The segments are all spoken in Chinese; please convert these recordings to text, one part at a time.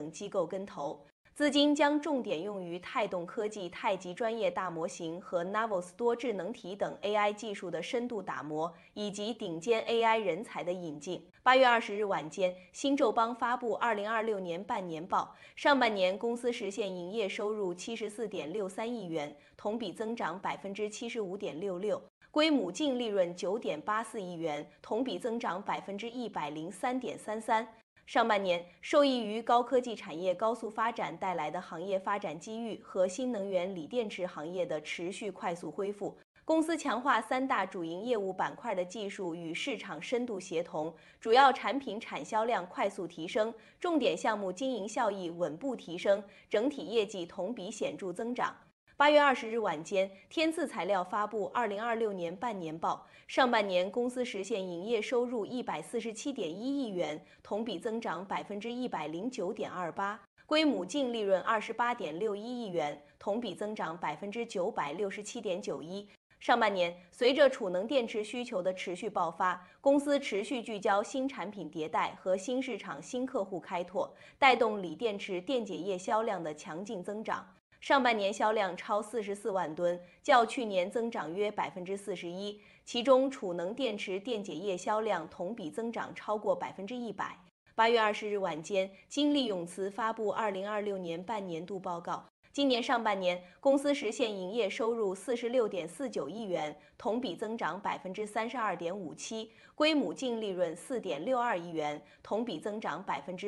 等机构跟投。资金将重点用于泰动科技太极专业大模型和 Navos 多智能体等 AI 技术的深度打磨，以及顶尖 AI 人才的引进。8月20日晚间，新宙邦发布2026年半年报，上半年公司实现营业收入74.63亿元，同比增长75.66%，归母净利润9.84亿元，同比增长103.33%。上半年，受益于高科技产业高速发展带来的行业发展机遇和新能源锂电池行业的持续快速恢复，公司强化3大主营业务板块的技术与市场深度协同，主要产品产销量快速提升，重点项目经营效益稳步提升，整体业绩同比显著增长。8月20日晚间，天赐材料发布2026年半年报，上半年公司实现营业收入147.1亿元，同比增长109.28%，归母净利润28.61亿元，同比增长967.91%。上半年，随着储能电池需求的持续爆发，公司持续聚焦新产品迭代和新市场新客户开拓，带动锂电池电解液销量的强劲增长。上半年销量超44万吨，较去年增长约41%，其中储能电池电解液销量同比增长超过100%。8月20日晚间，金利永磁发布2026年半年度报告。今年上半年，公司实现营业收入46.49亿元，同比增长32.57%，归母净利润4.62亿元，同比增长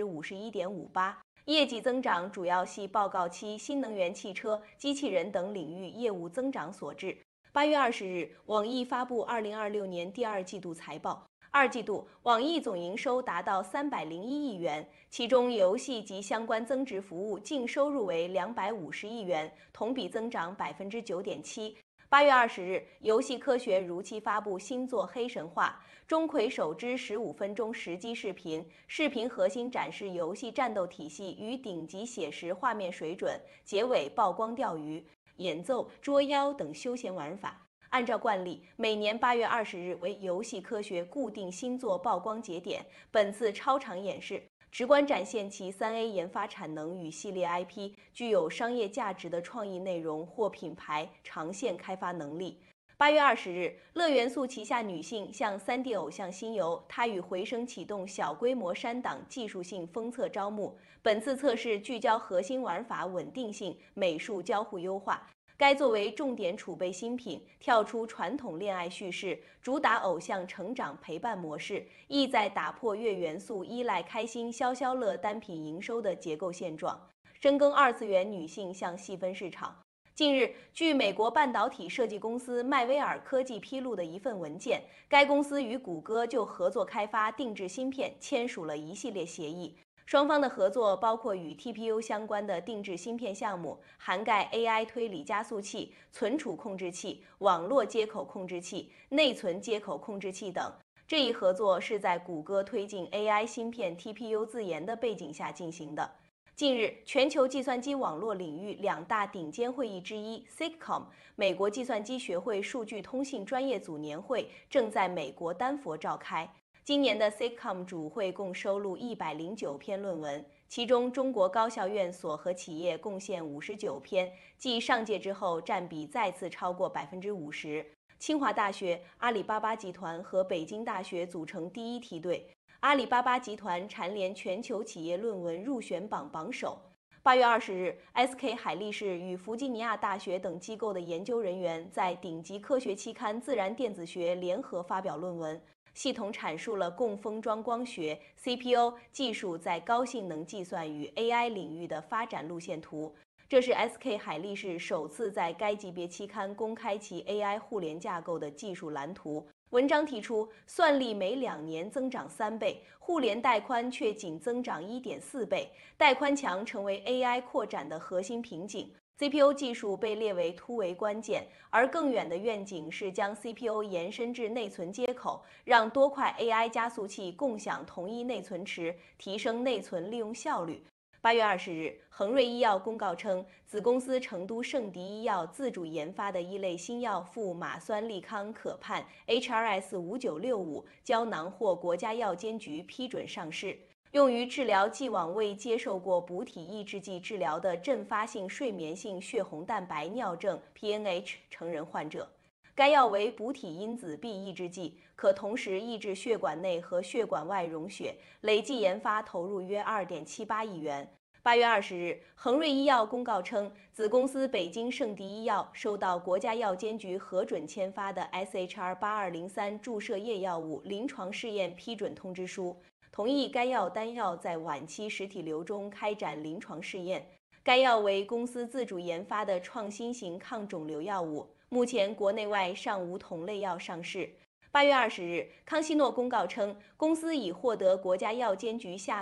51.58%。业绩增长主要系报告期新能源汽车、机器人等领域业务增长所致。8月20日，网易发布2026年第二季度财报。二季度，网易总营收达到301亿元，其中游戏及相关增值服务净收入为250亿元，同比增长9.7%。8月20日，游戏科学如期发布新作《黑神话》，钟馗首支15分钟实机视频，视频核心展示游戏战斗体系与顶级写实画面水准，结尾曝光钓鱼、演奏、捉妖等休闲玩法。按照惯例，每年8月20日为游戏科学固定新作曝光节点，本次超长演示直观展现其3A 研发产能与系列 IP 具有商业价值的创意内容或品牌长线开发能力。8月20日，乐元素旗下女性向3D 偶像新游，它与回声启动小规模删档技术性封测招募。本次测试聚焦核心玩法稳定性、美术交互优化。该作为重点储备新品，跳出传统恋爱叙事，主打偶像成长陪伴模式，意在打破月元素依赖开心消消乐单品营收的结构现状，深耕二次元女性向细分市场。近日，据美国半导体设计公司迈威尔科技披露的一份文件，该公司与谷歌就合作开发定制芯片签署了一系列协议。双方的合作包括与 TPU 相关的定制芯片项目，涵盖 AI 推理加速器、存储控制器、网络接口控制器、内存接口控制器等。这一合作是在谷歌推进 AI 芯片 TPU 自研的背景下进行的。近日，全球计算机网络领域2大顶尖会议之一 SIGCOMM 美国计算机学会数据通信专业组年会正在美国丹佛召开。今年的 SIGCOMM 主会共收录109篇论文，其中中国高校院所和企业贡献59篇，继上届之后占比再次超过50%。清华大学、阿里巴巴集团和北京大学组成第一梯队，阿里巴巴集团蝉联全球企业论文入选榜榜首。8月20日 ，SK 海力士与弗吉尼亚大学等机构的研究人员在顶级科学期刊《自然电子学》联合发表论文。系统阐述了共封装光学 CPU 技术在高性能计算与 AI 领域的发展路线图。这是 SK 海力士首次在该级别期刊公开其 AI 互联架构的技术蓝图。文章提出，算力每2年增长3倍，互联带宽却仅增长1.4倍，带宽墙成为 AI 扩展的核心瓶颈。CPU 技术被列为突围关键，而更远的愿景是将 CPU 延伸至内存接口，让多块 AI 加速器共享同一内存池，提升内存利用效率。8月20日，恒瑞医药公告称，子公司成都圣迪医药自主研发的一类新药富马酸利康可盼 HRS 5965胶囊获国家药监局批准上市。 用于治疗既往未接受过补体抑制剂治疗的阵发性睡眠性血红蛋白尿症 （PNH） 成人患者。该药为补体因子 B 抑制剂，可同时抑制血管内和血管外溶血，累计研发投入约2.78亿元。8月20日，恒瑞医药公告称，子公司北京圣迪医药收到国家药监局核准签发的 SHR8203 注射液药物临床试验批准通知书，同意该药单药在晚期实体瘤中开展临床试验。该药为公司自主研发的创新型抗肿瘤药物，目前国内外尚无同类药上市。8月20日，康希诺公告称，公司已获得国家药监局下